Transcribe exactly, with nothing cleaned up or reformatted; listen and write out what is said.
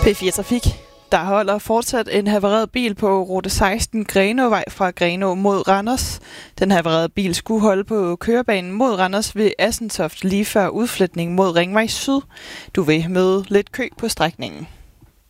B fire Trafik. Der holder fortsat en havareret bil på rute seksten Grenåvej fra Grenå mod Randers. Den havarerede bil skulle holde på kørebanen mod Randers ved Assentoft lige før udfletning mod Ringvej Syd. Du vil møde lidt kø på strækningen.